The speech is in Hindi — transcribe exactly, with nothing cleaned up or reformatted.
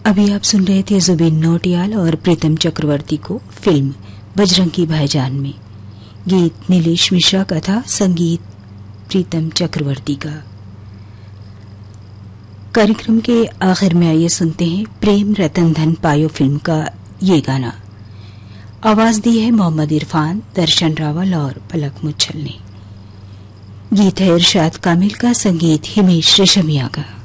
अभी आप सुन रहे थे जुबिन नौटियाल और प्रीतम चक्रवर्ती को फिल्म बजरंगी भाईजान में। गीत नीलेश मिश्रा का था, संगीत प्रीतम चक्रवर्ती का। कार्यक्रम के आखिर में आइए सुनते हैं प्रेम रतन धन पायो फिल्म का ये गाना। आवाज दी है मोहम्मद इरफान, दर्शन रावल और पलक मुच्छल ने। गीत है इरशाद कामिल का, संगीत हिमेश रेशमिया का।